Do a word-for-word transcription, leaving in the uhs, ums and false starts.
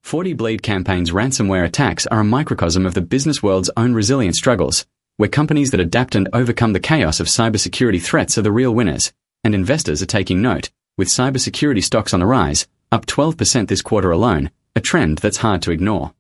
forty Bleed Campaign's ransomware attacks are a microcosm of the business world's own resilient struggles, where companies that adapt and overcome the chaos of cybersecurity threats are the real winners, and investors are taking note, with cybersecurity stocks on the rise, up twelve percent this quarter alone, a trend that's hard to ignore.